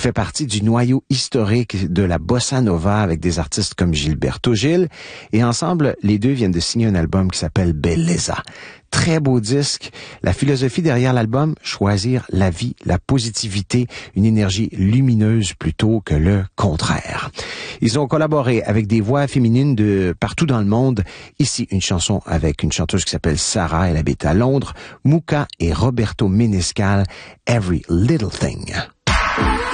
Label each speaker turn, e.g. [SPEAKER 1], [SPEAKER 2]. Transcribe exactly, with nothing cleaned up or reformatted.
[SPEAKER 1] fait partie du noyau historique de la bossa nova avec des artistes comme Gilberto Gil. Et ensemble, les deux viennent de signer un album qui s'appelle Beleza. Très beau disque. La philosophie derrière l'album, choisir la vie, la positivité, une énergie lumineuse plutôt que le contraire. Ils ont collaboré avec des voix féminines de partout dans le monde. Ici, une chanson avec une chanteuse qui s'appelle Sarah, elle habite à Londres. Mouka et Roberto Menescal, Every Little Thing.